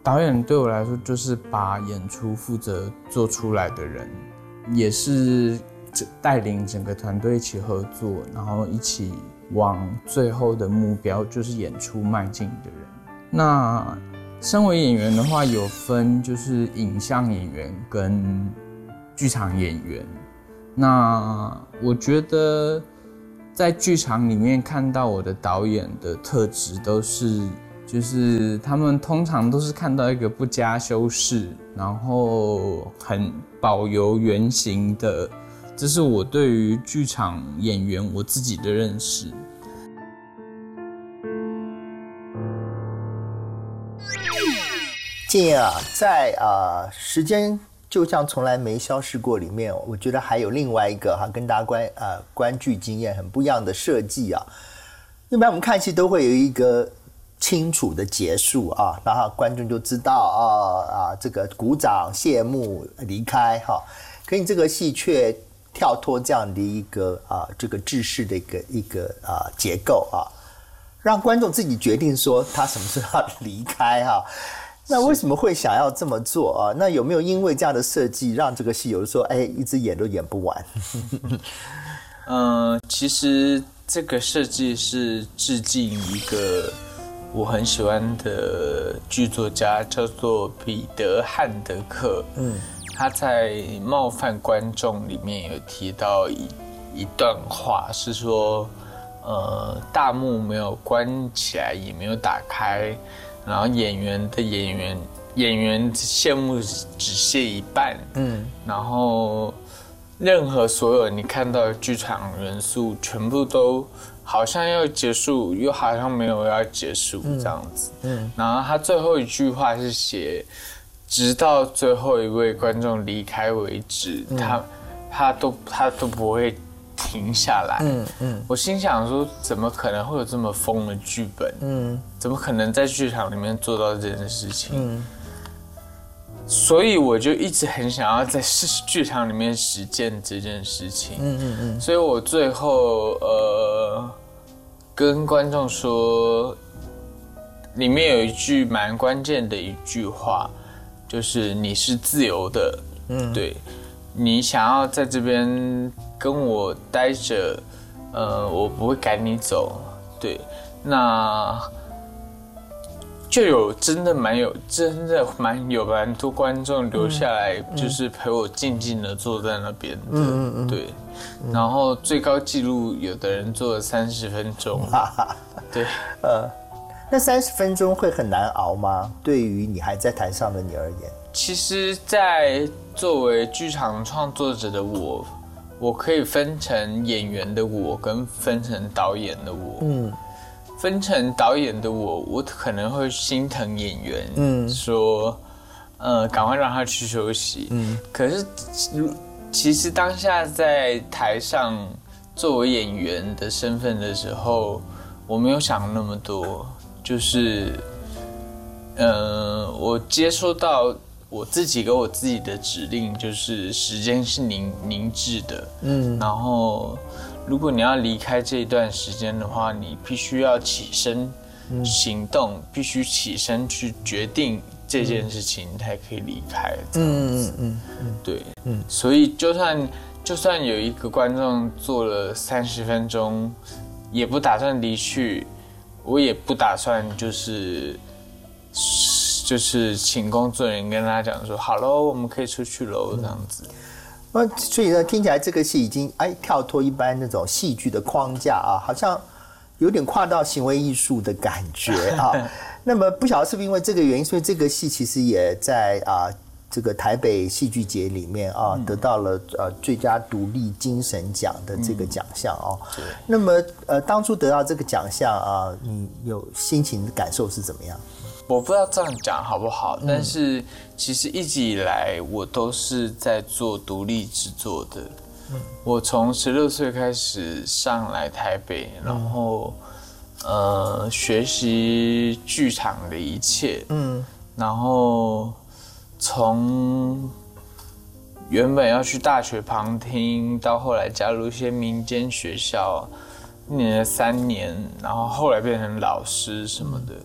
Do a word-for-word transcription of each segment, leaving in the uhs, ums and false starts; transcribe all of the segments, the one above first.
导演对我来说就是把演出负责做出来的人，也是带领整个团队一起合作，然后一起往最后的目标就是演出迈进的人。那身为演员的话，有分就是影像演员跟剧场演员。那我觉得在剧场里面看到我的导演的特质都是，就是他们通常都是看到一个不加修饰，然后很保有原型的，这是我对于剧场演员我自己的认识。 建业啊，在啊、呃、时间就像从来没消失过里面，我觉得还有另外一个哈，跟大家观呃观剧经验很不一样的设计啊。一般我们看戏都会有一个清楚的结束啊，然后观众就知道啊啊这个鼓掌谢幕离开哈。可你这个戏却跳脱这样的一个啊这个制式的一个一个啊结构啊，让观众自己决定说他什么时候要离开哈。那为什么会想要这么做啊？那有没有因为这样的设计，让这个戏有的时候哎一直演都演不完？ 嗯、呃，其实这个设计是致敬一个我很喜欢的剧作家，叫做彼得·汉德克。嗯，他在《冒犯观众》里面有提到一一段话，是说，呃，大幕没有关起来，也没有打开。然后演员的演员演员谢幕只谢一半，嗯，然后任何所有你看到的剧场元素全部都好像要结束，又好像没有要结束这样子，嗯，嗯然后他最后一句话是写，直到最后一位观众离开为止，嗯、他他都他都不会停下来，嗯嗯，我心想说，怎么可能会有这么疯的剧本？嗯，怎么可能在剧场里面做到这件事情？嗯，所以我就一直很想要在剧场里面实践这件事情。嗯嗯嗯，所以我最后呃跟观众说，里面有一句蛮关键的一句话，就是你是自由的，嗯，对。你想要在这边跟我待着，呃，我不会赶你走，对，那就有真的蛮有，真的蛮有蛮多观众留下来，就是陪我静静的坐在那边的，嗯嗯嗯对，然后最高纪录有的人坐了三十分钟，对， 呃，那三十分钟会很难熬吗？对于你还在台上的你而言？ 其实，在作为剧场创作者的我，我可以分成演员的我跟分成导演的我。嗯，分成导演的我，我可能会心疼演员，嗯，说，呃，赶快让他去休息。嗯，可是其实当下在台上作为演员的身份的时候，我没有想那么多，就是，呃，我接收到。我自己给我自己的指令就是时间是凝凝滞的，嗯，然后如果你要离开这一段时间的话，你必须要起身行动，嗯、必须起身去决定这件事情，嗯、才可以离开。这样子，嗯嗯嗯，对，嗯，所以就算就算有一个观众坐了三十分钟，也不打算离去，我也不打算就是。就是请工作人员跟他讲说，好喽，我们可以出去喽，这样子。 嗯，所以呢，听起来这个戏已经哎跳脱一般那种戏剧的框架啊，好像有点跨到行为艺术的感觉啊。那么不晓得是不是因为这个原因，所以这个戏其实也在啊这个台北戏剧节里面啊、嗯、得到了呃最佳独立精神奖的这个奖项哦。对、嗯。那么呃当初得到这个奖项啊，你有心情感受是怎么样？ 我不知道这样讲好不好，但是其实一直以来我都是在做独立制作的。嗯、我从十六岁开始上来台北，然后、嗯、呃学习剧场的一切，嗯，然后从原本要去大学旁听，到后来加入一些民间学校，念了三年，然后后来变成老师什么的。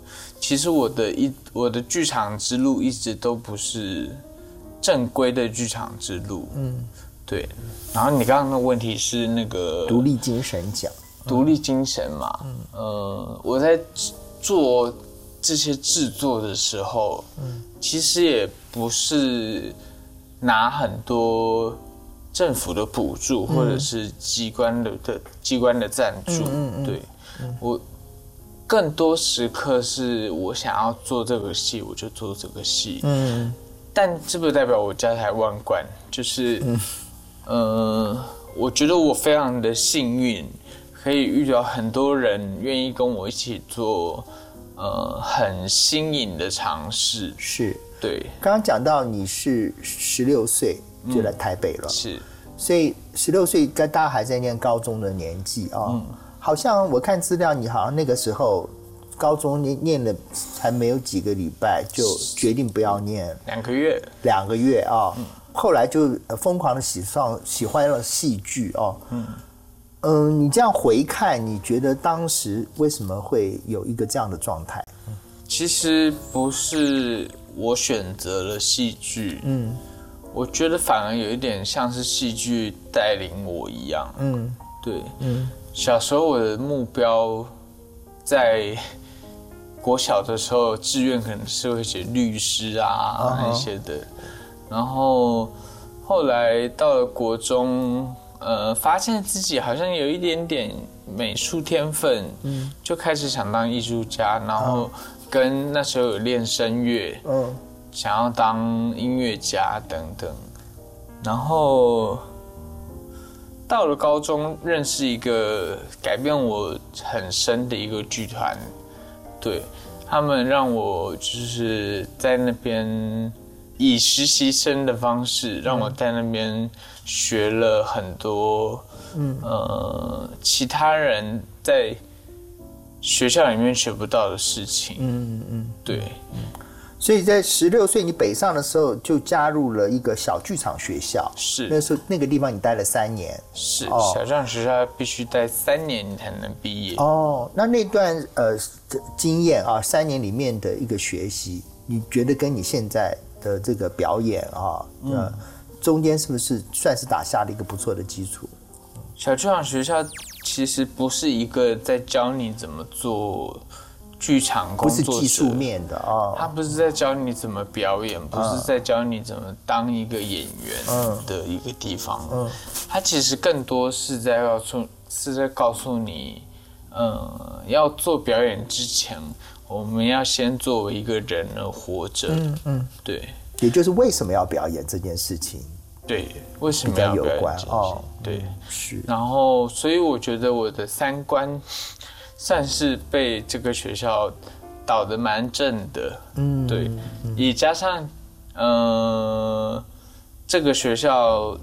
其实我的一我的剧场之路一直都不是正规的剧场之路，嗯，对。然后你刚刚的问题是那个独立精神奖， 独立精神嘛，嗯，呃，我在做这些制作的时候，嗯，其实也不是拿很多政府的补助，或者是机关的的机关的赞助，嗯嗯对，嗯、我更多时刻是我想要做这个戏，我就做这个戏，嗯，但这不代表我家财万贯，就是，嗯、呃，我觉得我非常的幸运，可以遇到很多人愿意跟我一起做，呃，很新颖的尝试， 是， 对。 刚刚讲到你是十六岁就来台北了， 嗯、是。 所以十六岁，大家还在念高中的年纪啊、哦嗯，好像我看资料，你好像那个时候高中念念了还没有几个礼拜，就决定不要念， 两个月， 两个月啊、哦嗯，后来就疯狂的喜上喜欢了戏剧哦，嗯嗯、呃，你这样回看，你觉得当时为什么会有一个这样的状态？ 其实不是我选择了戏剧，嗯。我觉得反而有一点像是戏剧带领我一样，嗯，对，嗯，小时候我的目标在国小的时候，志愿可能是会写律师啊、uh-huh. 那些的，然后后来到了国中，呃，发现自己好像有一点点美术天分，嗯，就开始想当艺术家，然后跟那时候有练声乐，嗯。Uh-huh.想要当音乐家等等，然后到了高中认识一个改变我很深的一个剧团，对，他们让我就是在那边以实习生的方式，让我在那边学了很多，嗯呃，其他人在学校里面学不到的事情，嗯嗯，对。嗯所以在十六岁你北上的时候，就加入了一个小剧场学校。 是那时候那个地方你待了三年。 是、哦、小剧场学校必须待三年你才能毕业。 哦，那那段呃经验啊，三年里面的一个学习，你觉得跟你现在的这个表演啊，嗯、呃，中间是不是算是打下了一个不错的基础？ 小剧场学校其实不是一个在教你怎么做。剧场工作者不是技术面的哦， 他不是在教你怎么表演，不是在教你怎么当一个演员的一个地方。嗯，他其实更多是在告诉，是在告诉你，呃，要做表演之前，我们要先作为一个人而活着。嗯嗯，对， 也就是为什么要表演这件事情。 对，为什么要表演这件事情？哦，对， 是。 然后，所以我觉得我的三观。算是被这个学校导得蛮正的，嗯，对，嗯、也加上，呃，这个学校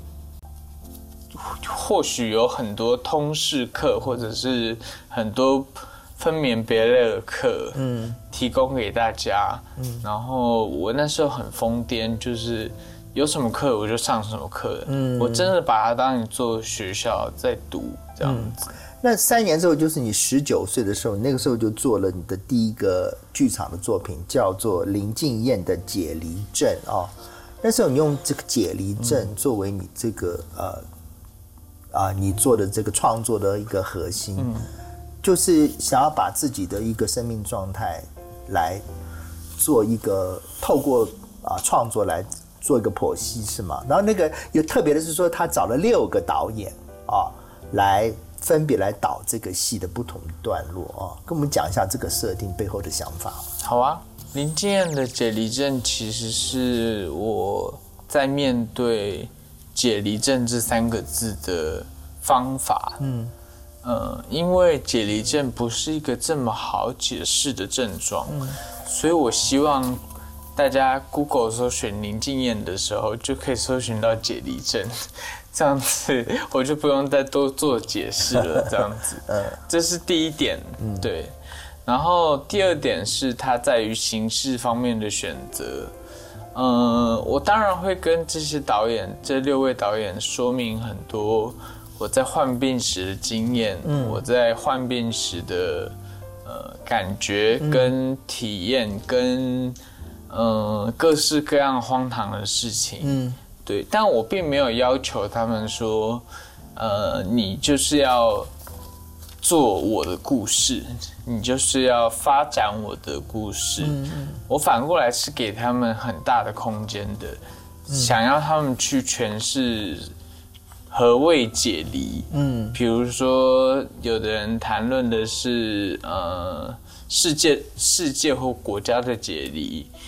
或许有很多通识课，或者是很多分门别类的课，嗯，提供给大家，嗯，然后我那时候很疯癫，就是有什么课我就上什么课，嗯，我真的把它当一座学校在读这样子。嗯， 那三年之后，就是你十九岁的时候，那个时候就做了你的第一个剧场的作品，叫做林静燕的《解离症》啊。那时候你用这个解离症作为你这个、嗯、呃啊你做的这个创作的一个核心，嗯、就是想要把自己的一个生命状态来做一个透过啊创作来做一个剖析，是吗？然后那个有特别的是说，他找了六个导演啊来。分别来导这个戏的不同的段落啊，跟我们讲一下这个设定背后的想法。 好啊，林静燕的解离症其实是我在面对解离症这三个字的方法。嗯，呃，因为解离症不是一个这么好解释的症状，嗯、所以我希望大家 Google 搜寻林静燕的时候，就可以搜寻到解离症。这样子我就不用再多做解释了，这样子，这是第一点，对。然后第二点是它在于形式方面的选择，呃，我当然会跟这些导演，这六位导演说明很多我在患病时的经验，嗯、我在患病时的呃感觉跟体验跟呃各式各样荒唐的事情，嗯，对，但我并没有要求他们说，呃，你就是要做我的故事，你就是要发展我的故事。嗯嗯，我反过来是给他们很大的空间的，嗯、想要他们去诠释何谓解离。嗯，比如说，有的人谈论的是呃世界世界或国家的解离，